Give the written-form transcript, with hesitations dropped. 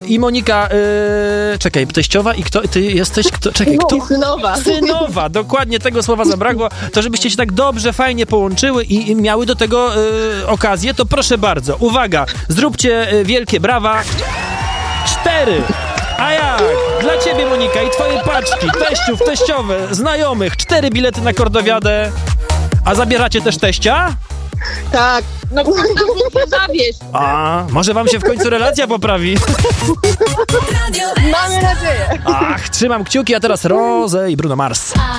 i Monika, czekaj, teściowa i kto? Ty jesteś kto? Czekaj, kto? Synowa. Synowa, dokładnie tego słowa zabrakło. To żebyście się tak dobrze, fajnie połączyły i miały do tego okazję, to proszę bardzo, uwaga, zróbcie wielkie brawa. 4. A jak? Dla ciebie, Monika, i twoje paczki, teściów, teściowe, znajomych, 4 bilety na Kordowiadę. A zabieracie też teścia? Tak. No bo zawieź. A, może wam się w końcu relacja poprawi. Mamy nadzieję. Ach, trzymam kciuki, a teraz Rose i Bruno Mars.